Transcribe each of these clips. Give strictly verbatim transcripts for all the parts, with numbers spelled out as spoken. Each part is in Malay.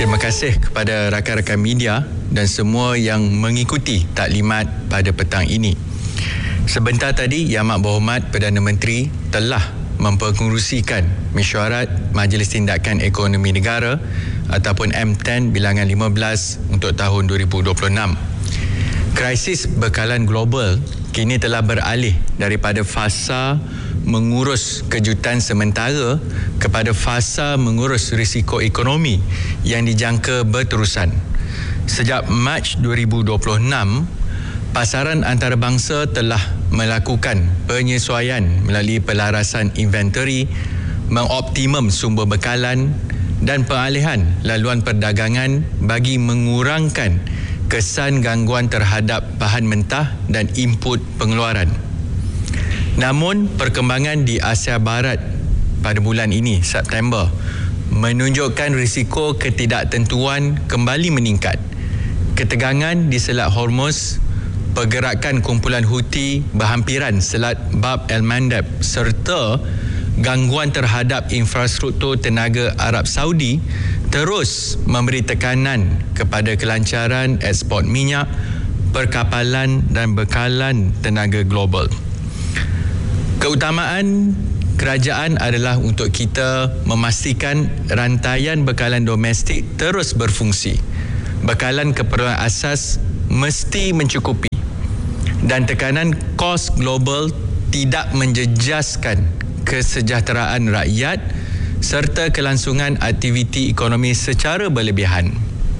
Terima kasih kepada rakan-rakan media dan semua yang mengikuti taklimat pada petang ini. Sebentar tadi, Yang Amat Berhormat Perdana Menteri telah mempengerusikan mesyuarat Majlis Tindakan Ekonomi Negara ataupun M sepuluh bilangan lima belas untuk tahun dua ribu dua puluh enam. Krisis bekalan global kini telah beralih daripada fasa mengurus kejutan sementara kepada fasa mengurus risiko ekonomi yang dijangka berterusan. Sejak Mac dua ribu dua puluh enam, pasaran antarabangsa telah melakukan penyesuaian melalui pelarasan inventory, mengoptimum sumber bekalan dan pengalihan laluan perdagangan bagi mengurangkan kesan gangguan terhadap bahan mentah dan input pengeluaran. Namun, perkembangan di Asia Barat pada bulan ini, September, menunjukkan risiko ketidaktentuan kembali meningkat. Ketegangan di Selat Hormuz, pergerakan kumpulan Houthi berhampiran Selat Bab el-Mandeb serta gangguan terhadap infrastruktur tenaga Arab Saudi terus memberi tekanan kepada kelancaran ekspor minyak, perkapalan dan bekalan tenaga global. Keutamaan kerajaan adalah untuk kita memastikan rantaian bekalan domestik terus berfungsi. Bekalan keperluan asas mesti mencukupi dan tekanan kos global tidak menjejaskan kesejahteraan rakyat serta kelangsungan aktiviti ekonomi secara berlebihan.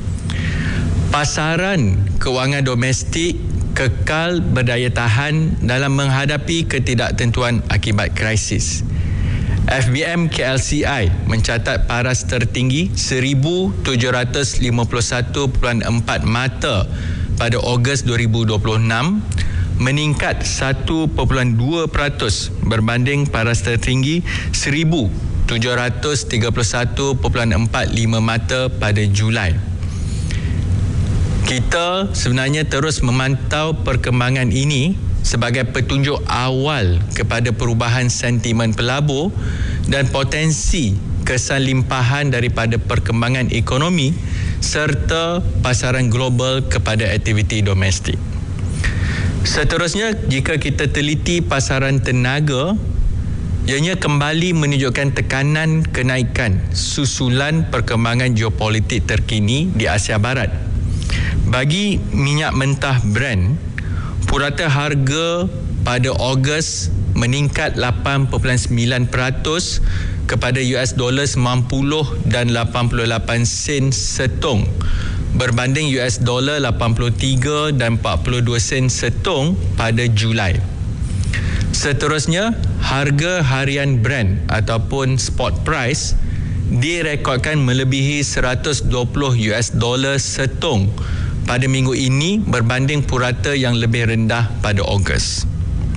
Pasaran kewangan domestik kekal berdaya tahan dalam menghadapi ketidaktentuan akibat krisis. F B M K L C I mencatat paras tertinggi seribu tujuh ratus lima puluh satu perpuluhan empat mata pada Ogos dua ribu dua puluh enam, meningkat satu perpuluhan dua peratus berbanding paras tertinggi seribu tujuh ratus tiga puluh satu perpuluhan empat lima mata pada Julai. Kita sebenarnya terus memantau perkembangan ini sebagai petunjuk awal kepada perubahan sentimen pelabur dan potensi kesan limpahan daripada perkembangan ekonomi serta pasaran global kepada aktiviti domestik. Seterusnya, jika kita teliti pasaran tenaga, ianya kembali menunjukkan tekanan kenaikan susulan perkembangan geopolitik terkini di Asia Barat. Bagi minyak mentah Brent, purata harga pada Ogos meningkat lapan perpuluhan sembilan peratus kepada U S dollar sembilan puluh dan lapan puluh lapan sen setung berbanding U S dollar lapan puluh tiga dan empat puluh dua sen setung pada Julai. Seterusnya, harga harian Brent ataupun spot price direkodkan melebihi seratus dua puluh U S dollar setung pada minggu ini berbanding purata yang lebih rendah pada Ogos.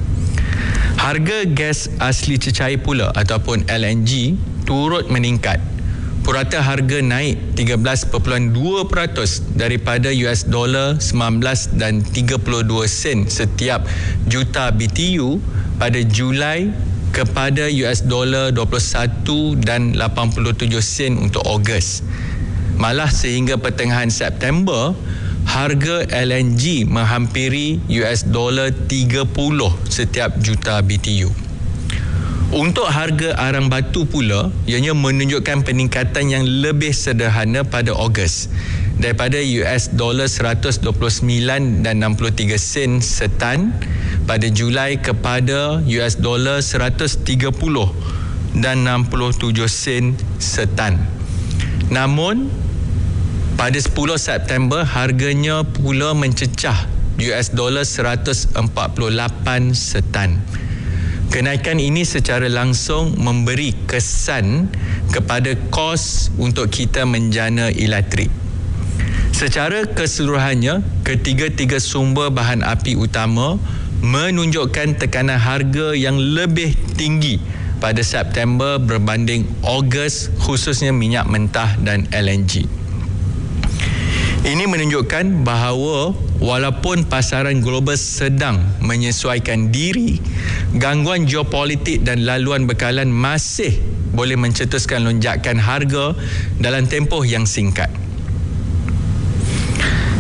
Harga gas asli cecair pula ataupun L N G turut meningkat. Purata harga naik tiga belas perpuluhan dua peratus daripada U S dollar sembilan belas dan tiga puluh dua sen setiap juta B T U pada Julai kepada U S dollar dua puluh satu dan lapan puluh tujuh sen untuk Ogos. Malah sehingga pertengahan September, harga L N G menghampiri U S dollar tiga puluh setiap juta B T U. Untuk harga arang batu pula, ianya menunjukkan peningkatan yang lebih sederhana pada Ogos daripada U S dollar seratus dua puluh sembilan dan enam puluh tiga sen setan pada Julai kepada U S dollar seratus tiga puluh dan enam puluh tujuh sen setan. Namun pada sepuluh September harganya pula mencecah U S dollar seratus empat puluh lapan setan. Kenaikan ini secara langsung memberi kesan kepada kos untuk kita menjana elektrik. Secara keseluruhannya, ketiga-tiga sumber bahan api utama menunjukkan tekanan harga yang lebih tinggi pada September berbanding Ogos, khususnya minyak mentah dan L N G. Ini menunjukkan bahawa walaupun pasaran global sedang menyesuaikan diri, gangguan geopolitik dan laluan bekalan masih boleh mencetuskan lonjakan harga dalam tempoh yang singkat.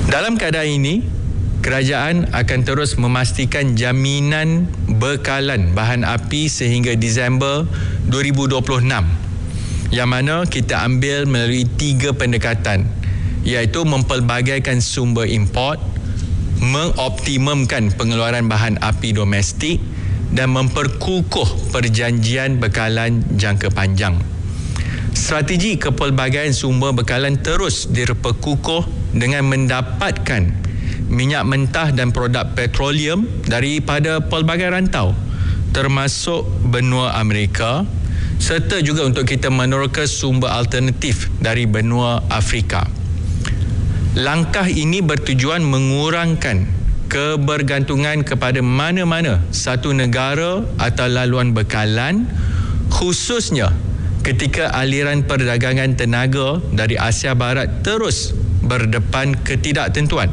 Dalam keadaan ini, kerajaan akan terus memastikan jaminan bekalan bahan api sehingga Disember dua ribu dua puluh enam, yang mana kita ambil melalui tiga pendekatan, iaitu mempelbagaikan sumber import, mengoptimumkan pengeluaran bahan api domestik dan memperkukuh perjanjian bekalan jangka panjang. Strategi kepelbagaian sumber bekalan terus diperkukuh dengan mendapatkan minyak mentah dan produk petroleum daripada pelbagai rantau, termasuk benua Amerika, serta juga untuk kita meneroka sumber alternatif dari benua Afrika. Langkah ini bertujuan mengurangkan kebergantungan kepada mana-mana satu negara atau laluan bekalan, khususnya ketika aliran perdagangan tenaga dari Asia Barat terus berdepan ketidaktentuan.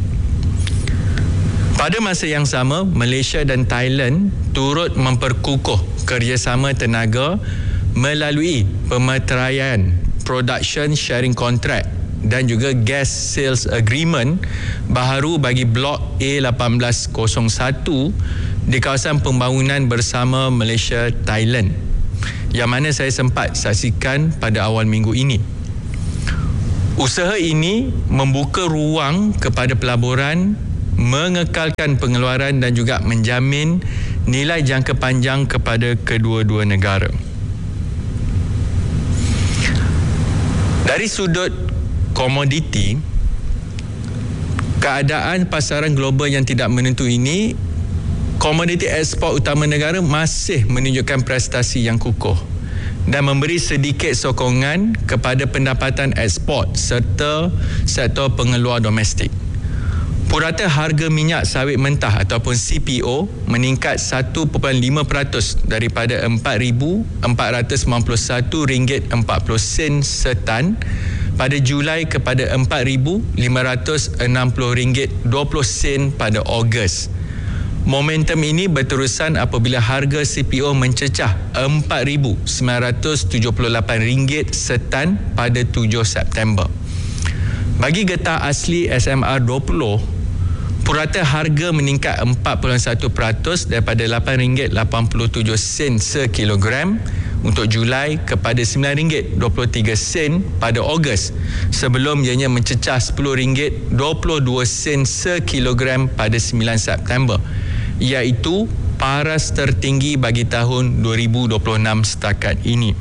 Pada masa yang sama, Malaysia dan Thailand turut memperkukuh kerjasama tenaga melalui pemeteraian Production Sharing Contract dan juga Gas Sales Agreement baharu bagi Blok A lapan belas kosong satu di kawasan pembangunan bersama Malaysia-Thailand, yang mana saya sempat saksikan pada awal minggu ini. Usaha ini membuka ruang kepada pelaburan, mengekalkan pengeluaran dan juga menjamin nilai jangka panjang kepada kedua-dua negara. Dari sudut komoditi, keadaan pasaran global yang tidak menentu ini, komoditi ekspor utama negara masih menunjukkan prestasi yang kukuh dan memberi sedikit sokongan kepada pendapatan ekspor serta sektor pengeluar domestik. Purata harga minyak sawit mentah ataupun C P O meningkat satu perpuluhan lima peratus daripada empat ribu empat ratus sembilan puluh satu ringgit empat puluh sen setan pada Julai kepada empat ribu lima ratus enam puluh ringgit dua puluh sen pada Ogos. Momentum ini berterusan apabila harga C P O mencecah empat ribu sembilan ratus tujuh puluh lapan ringgit setan pada tujuh September. Bagi getah asli S M R dua puluh, purata harga meningkat empat puluh satu peratus daripada lapan ringgit lapan puluh tujuh sen sekilogram untuk Julai kepada sembilan ringgit dua puluh tiga sen pada Ogos, sebelum ianya mencecah sepuluh ringgit dua puluh dua sen sekilogram pada sembilan September, iaitu paras tertinggi bagi tahun dua ribu dua puluh enam setakat ini.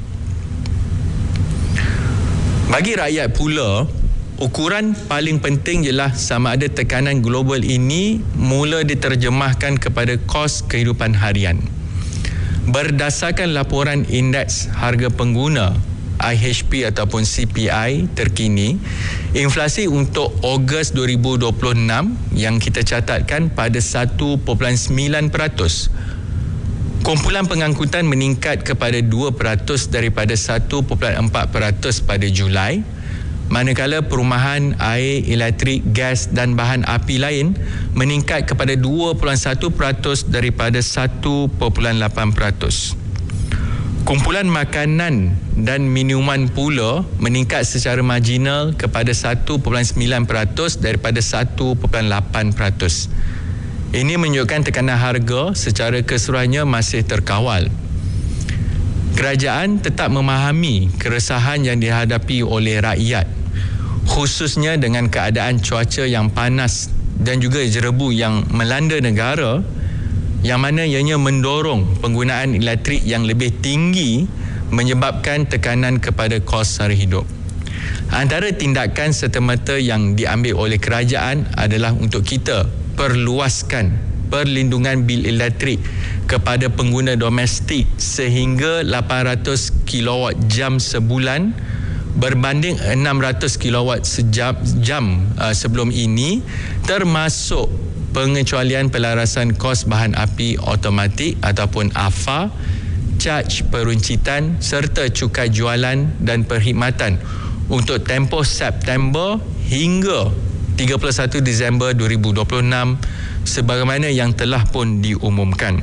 Bagi rakyat pula, ukuran paling penting ialah sama ada tekanan global ini mula diterjemahkan kepada kos kehidupan harian. Berdasarkan laporan Indeks Harga Pengguna I H P ataupun C P I terkini, inflasi untuk Ogos dua ribu dua puluh enam yang kita catatkan pada satu perpuluhan sembilan peratus. Kumpulan pengangkutan meningkat kepada dua peratus daripada satu perpuluhan empat peratus pada Julai, manakala perumahan, air, elektrik, gas dan bahan api lain meningkat kepada dua perpuluhan satu peratus daripada satu perpuluhan lapan peratus. Kumpulan makanan dan minuman pula meningkat secara marginal kepada satu perpuluhan sembilan peratus daripada satu perpuluhan lapan peratus. Ini menunjukkan tekanan harga secara keseluruhannya masih terkawal. Kerajaan tetap memahami keresahan yang dihadapi oleh rakyat, khususnya dengan keadaan cuaca yang panas dan juga jerebu yang melanda negara, yang mana ianya mendorong penggunaan elektrik yang lebih tinggi, menyebabkan tekanan kepada kos sara hidup. Antara tindakan serta-merta yang diambil oleh kerajaan adalah untuk kita perluaskan perlindungan bil elektrik kepada pengguna domestik sehingga lapan ratus kilowatt jam sebulan berbanding enam ratus kilowatt sejam jam uh, sebelum ini, termasuk pengecualian pelarasan kos bahan api automatik ataupun A F A, caj peruncitan serta cukai jualan dan perkhidmatan untuk tempoh September hingga tiga puluh satu Disember dua ribu dua puluh enam sebagaimana yang telah pun diumumkan.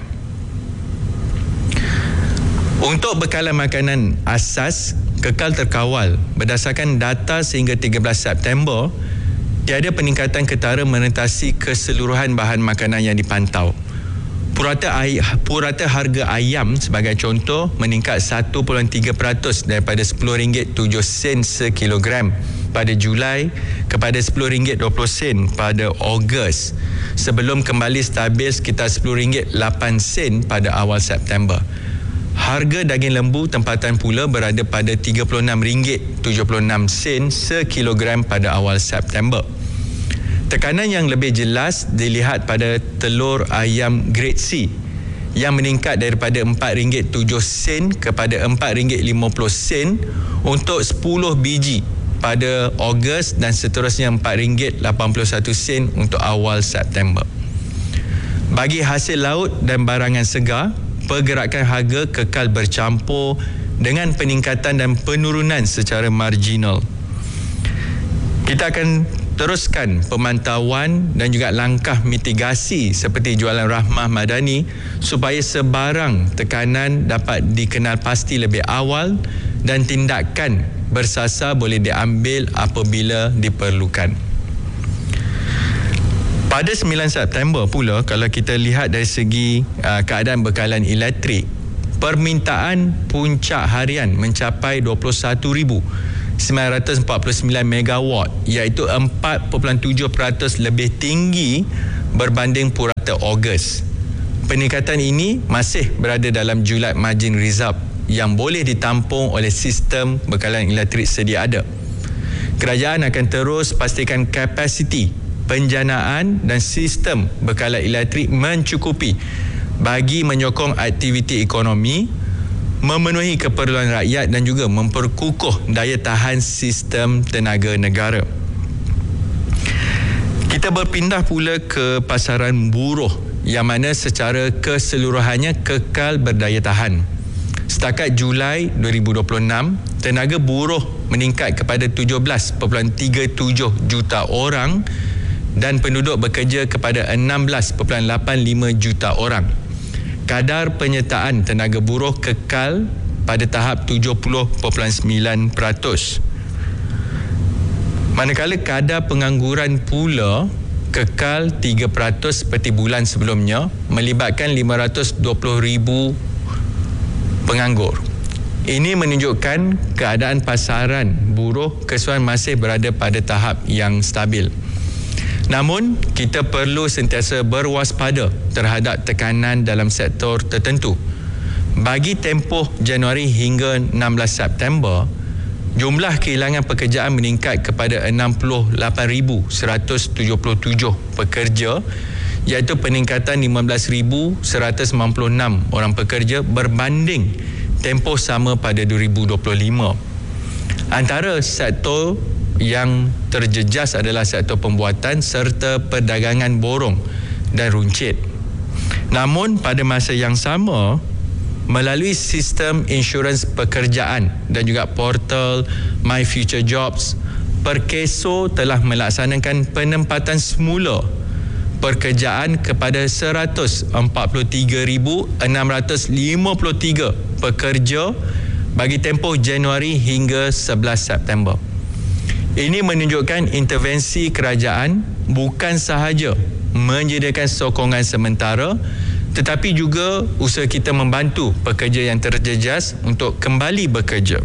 Untuk bekalan makanan asas kekal terkawal berdasarkan data sehingga tiga belas September. tiada peningkatan ketara merentasi keseluruhan bahan makanan yang dipantau. Purata, ay- purata harga ayam sebagai contoh meningkat satu perpuluhan tiga peratus daripada sepuluh ringgit tujuh sen sekilogram pada Julai kepada sepuluh ringgit dua puluh sen pada Ogos, sebelum kembali stabil sekitar sepuluh ringgit lapan sen pada awal September. Harga daging lembu tempatan pula berada pada tiga puluh enam ringgit tujuh puluh enam sen sekilogram pada awal September. Tekanan yang lebih jelas dilihat pada telur ayam grade C yang meningkat daripada empat ringgit tujuh sen kepada empat ringgit lima puluh sen untuk sepuluh biji pada Ogos dan seterusnya empat ringgit lapan puluh satu sen untuk awal September. Bagi hasil laut dan barangan segar, pergerakan harga kekal bercampur dengan peningkatan dan penurunan secara marginal. Kita akan teruskan pemantauan dan juga langkah mitigasi seperti jualan rahmah madani supaya sebarang tekanan dapat dikenal pasti lebih awal dan tindakan bersasar boleh diambil apabila diperlukan. Pada sembilan September pula, kalau kita lihat dari segi uh, keadaan bekalan elektrik, permintaan puncak harian mencapai dua puluh satu ribu sembilan ratus empat puluh sembilan megawatt, iaitu empat perpuluhan tujuh peratus lebih tinggi berbanding purata Ogos. Peningkatan ini masih berada dalam julat margin reserve yang boleh ditampung oleh sistem bekalan elektrik sedia ada. Kerajaan akan terus pastikan kapasiti penjanaan dan sistem bekalan elektrik mencukupi bagi menyokong aktiviti ekonomi, memenuhi keperluan rakyat dan juga memperkukuh daya tahan sistem tenaga negara. Kita berpindah pula ke pasaran buruh yang mana secara keseluruhannya kekal berdaya tahan. Setakat Julai dua ribu dua puluh enam, tenaga buruh meningkat kepada tujuh belas perpuluhan tiga tujuh juta orang dan penduduk bekerja kepada enam belas perpuluhan lapan lima juta orang. Kadar penyertaan tenaga buruh kekal pada tahap tujuh puluh perpuluhan sembilan peratus. Manakala kadar pengangguran pula kekal tiga peratus seperti bulan sebelumnya, melibatkan lima ratus dua puluh ribu penganggur. Ini menunjukkan keadaan pasaran buruh keseluruhan masih berada pada tahap yang stabil. Namun, kita perlu sentiasa berwaspada terhadap tekanan dalam sektor tertentu. Bagi tempoh Januari hingga enam belas September, jumlah kehilangan pekerjaan meningkat kepada enam puluh lapan ribu seratus tujuh puluh tujuh pekerja, iaitu peningkatan lima belas ribu seratus sembilan puluh enam orang pekerja berbanding tempoh sama pada dua ribu dua puluh lima. Antara sektor yang terjejas adalah sektor pembuatan serta perdagangan borong dan runcit. Namun pada masa yang sama, melalui sistem insurans pekerjaan dan juga portal My Future Jobs, Perkeso telah melaksanakan penempatan semula pekerjaan kepada seratus empat puluh tiga ribu enam ratus lima puluh tiga pekerja bagi tempoh Januari hingga sebelas September. Ini menunjukkan intervensi kerajaan bukan sahaja menyediakan sokongan sementara, tetapi juga usaha kita membantu pekerja yang terjejas untuk kembali bekerja.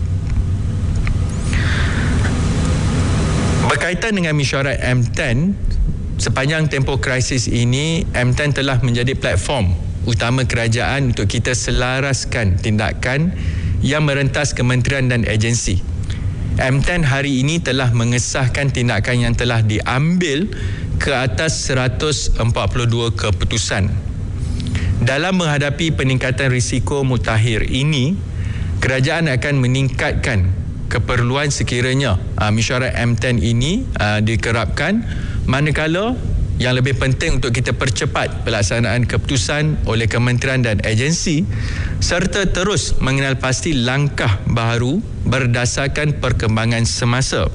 Berkaitan dengan mesyuarat M sepuluh, sepanjang tempoh krisis ini, M sepuluh telah menjadi platform utama kerajaan untuk kita selaraskan tindakan yang merentas kementerian dan agensi. M sepuluh hari ini telah mengesahkan tindakan yang telah diambil ke atas seratus empat puluh dua keputusan. Dalam menghadapi peningkatan risiko mutakhir ini, kerajaan akan meningkatkan keperluan sekiranya uh, mesyuarat M sepuluh ini uh, dikerapkan, manakala yang lebih penting untuk kita percepat pelaksanaan keputusan oleh kementerian dan agensi serta terus mengenal pasti langkah baru berdasarkan perkembangan semasa.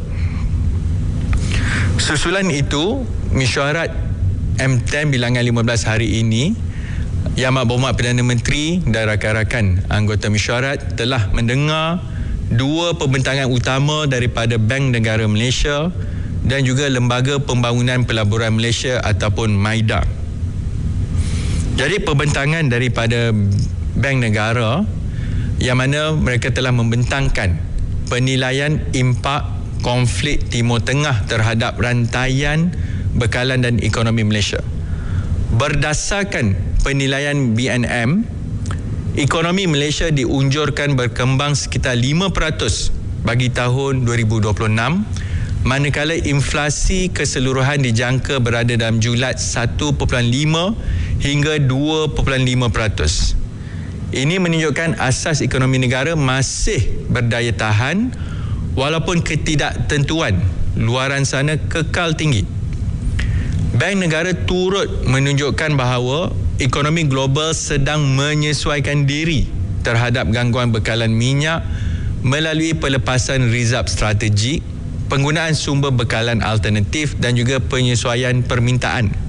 Susulan itu, mesyuarat M sepuluh bilangan lima belas hari ini, Yang Amat Berhormat Perdana Menteri dan rakan-rakan anggota mesyuarat telah mendengar dua pembentangan utama daripada Bank Negara Malaysia dan juga Lembaga Pembangunan Pelaburan Malaysia ataupun MIDA. Jadi pembentangan daripada Bank Negara yang mana mereka telah membentangkan penilaian impak konflik Timur Tengah terhadap rantaian bekalan dan ekonomi Malaysia. Berdasarkan penilaian B N M, ekonomi Malaysia diunjurkan berkembang sekitar lima peratus bagi tahun dua ribu dua puluh enam, manakala inflasi keseluruhan dijangka berada dalam julat satu perpuluhan lima hingga dua perpuluhan lima peratus. Ini menunjukkan asas ekonomi negara masih berdaya tahan walaupun ketidaktentuan luaran sana kekal tinggi. Bank Negara turut menunjukkan bahawa ekonomi global sedang menyesuaikan diri terhadap gangguan bekalan minyak melalui pelepasan rizab strategik, penggunaan sumber bekalan alternatif dan juga penyesuaian permintaan.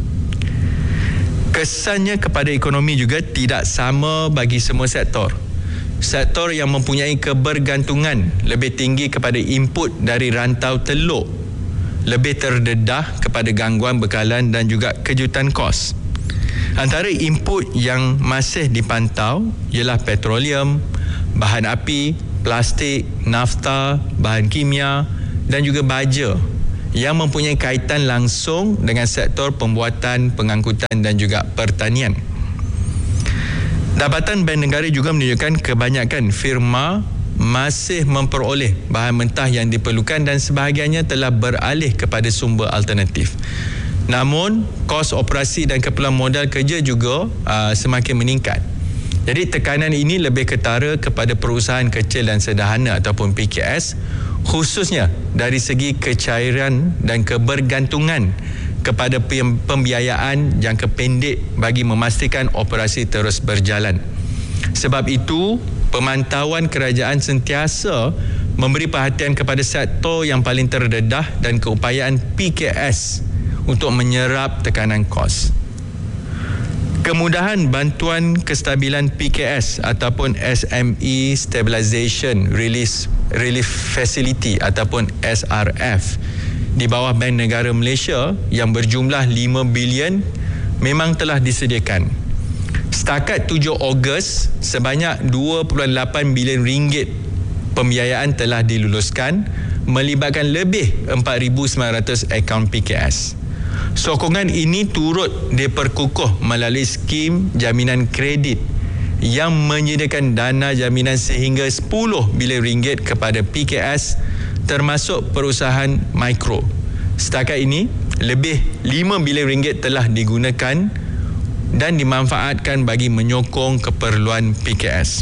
Kesannya kepada ekonomi juga tidak sama bagi semua sektor. Sektor yang mempunyai kebergantungan lebih tinggi kepada input dari rantau teluk lebih terdedah kepada gangguan bekalan dan juga kejutan kos. Antara input yang masih dipantau ialah petroleum, bahan api, plastik, nafta, bahan kimia dan juga baja yang mempunyai kaitan langsung dengan sektor pembuatan, pengangkutan dan juga pertanian. Dapatan Bank Negara juga menunjukkan kebanyakan firma masih memperoleh bahan mentah yang diperlukan dan sebahagiannya telah beralih kepada sumber alternatif. Namun, kos operasi dan keperluan modal kerja juga uh, semakin meningkat. Jadi, tekanan ini lebih ketara kepada perusahaan kecil dan sederhana ataupun P K S, khususnya dari segi kecairan dan kebergantungan kepada pembiayaan jangka pendek bagi memastikan operasi terus berjalan. Sebab itu, pemantauan kerajaan sentiasa memberi perhatian kepada sektor yang paling terdedah dan keupayaan P K S untuk menyerap tekanan kos. Kemudahan bantuan kestabilan P K S ataupun S M E Stabilization Relief, Relief Facility ataupun S R F di bawah Bank Negara Malaysia yang berjumlah lima bilion memang telah disediakan. Setakat tujuh Ogos, sebanyak dua perpuluhan lapan bilion ringgit pembiayaan telah diluluskan melibatkan lebih empat ribu sembilan ratus akaun P K S. Sokongan ini turut diperkukuh melalui skim jaminan kredit yang menyediakan dana jaminan sehingga sepuluh bilion ringgit kepada P K S termasuk perusahaan mikro. Setakat ini, lebih lima bilion ringgit telah digunakan dan dimanfaatkan bagi menyokong keperluan P K S.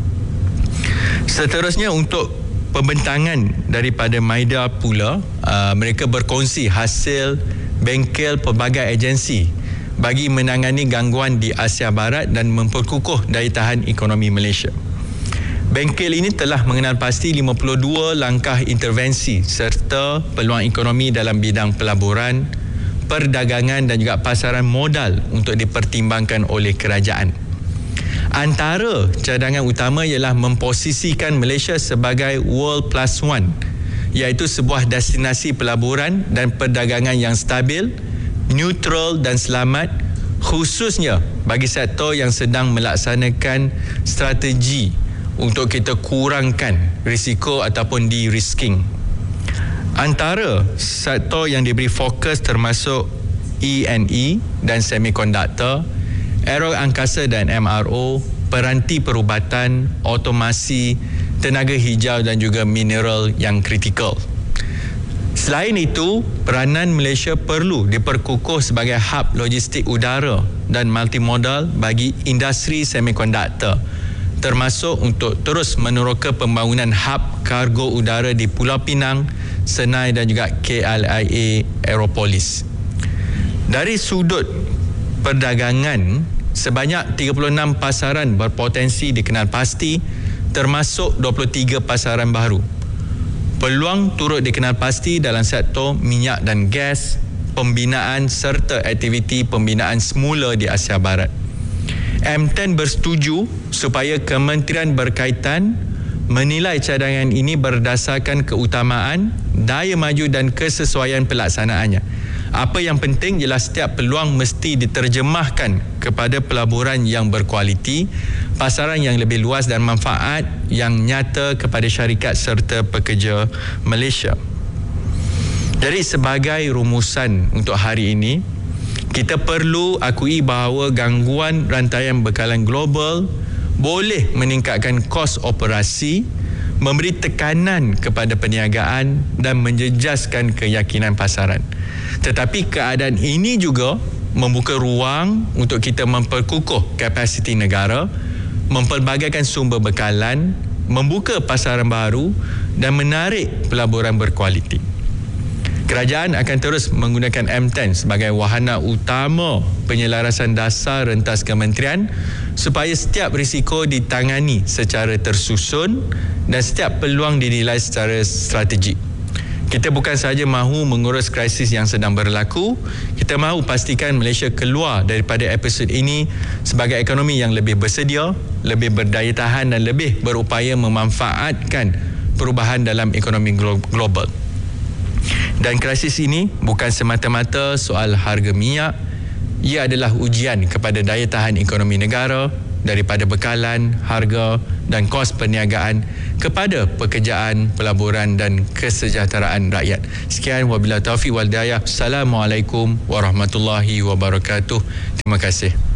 Seterusnya untuk pembentangan daripada MIDA pula, uh, mereka berkongsi hasil bengkel pelbagai agensi bagi menangani gangguan di Asia Barat dan memperkukuh daya tahan ekonomi Malaysia. Bengkel ini telah mengenal pasti lima puluh dua langkah intervensi serta peluang ekonomi dalam bidang pelaburan, perdagangan dan juga pasaran modal untuk dipertimbangkan oleh kerajaan. Antara cadangan utama ialah memposisikan Malaysia sebagai World Plus One, iaitu sebuah destinasi pelaburan dan perdagangan yang stabil, neutral dan selamat, khususnya bagi sektor yang sedang melaksanakan strategi untuk kita kurangkan risiko ataupun de-risking. Antara sektor yang diberi fokus termasuk E and E dan semikonduktor, aero angkasa dan M R O, peranti perubatan, otomasi, tenaga hijau dan juga mineral yang kritikal. Selain itu, peranan Malaysia perlu diperkukuh sebagai hub logistik udara dan multimodal bagi industri semikonduktor, termasuk untuk terus meneroka pembangunan hub kargo udara di Pulau Pinang, Senai dan juga K L I A Aeropolis. Dari sudut perdagangan, sebanyak tiga puluh enam pasaran berpotensi dikenal pasti, termasuk dua puluh tiga pasaran baru. Peluang turut dikenal pasti dalam sektor minyak dan gas, pembinaan serta aktiviti pembinaan semula di Asia Barat. M sepuluh bersetuju supaya kementerian berkaitan menilai cadangan ini berdasarkan keutamaan, daya maju dan kesesuaian pelaksanaannya. Apa yang penting ialah setiap peluang mesti diterjemahkan kepada pelaburan yang berkualiti, pasaran yang lebih luas dan manfaat yang nyata kepada syarikat serta pekerja Malaysia. Jadi sebagai rumusan untuk hari ini, kita perlu akui bahawa gangguan rantaian bekalan global boleh meningkatkan kos operasi, memberi tekanan kepada perniagaan dan menjejaskan keyakinan pasaran. Tetapi keadaan ini juga membuka ruang untuk kita memperkukuh kapasiti negara, mempelbagaikan sumber bekalan, membuka pasaran baru dan menarik pelaburan berkualiti. Kerajaan akan terus menggunakan M ten sebagai wahana utama penyelarasan dasar rentas kementerian supaya setiap risiko ditangani secara tersusun dan setiap peluang dinilai secara strategik. Kita bukan sahaja mahu mengurus krisis yang sedang berlaku, kita mahu pastikan Malaysia keluar daripada episod ini sebagai ekonomi yang lebih bersedia, lebih berdaya tahan dan lebih berupaya memanfaatkan perubahan dalam ekonomi global. Dan krisis ini bukan semata-mata soal harga minyak, ia adalah ujian kepada daya tahan ekonomi negara daripada bekalan, harga dan kos perniagaan kepada pekerjaan, pelaburan dan kesejahteraan rakyat. Sekian, wabillahi taufiq wal hidayah. Assalamualaikum warahmatullahi wabarakatuh. Terima kasih.